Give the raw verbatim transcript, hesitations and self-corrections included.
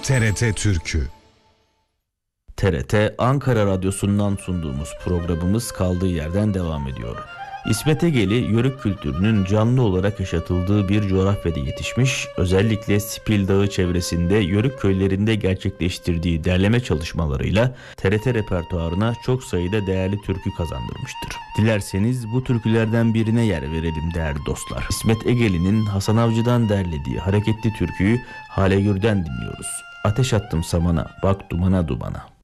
T R T Türkü. T R T Ankara Radyosu'ndan sunduğumuz programımız kaldığı yerden devam ediyor. İsmet Egeli, yörük kültürünün canlı olarak yaşatıldığı bir coğrafyada yetişmiş, özellikle Spil Dağı çevresinde yörük köylerinde gerçekleştirdiği derleme çalışmalarıyla T R T repertuarına çok sayıda değerli türkü kazandırmıştır. Dilerseniz bu türkülerden birine yer verelim değerli dostlar. İsmet Egeli'nin Hasan Avcı'dan derlediği hareketli türküyü Hale Gür'den dinliyoruz. Ateş attım samana, bak dumana dumana.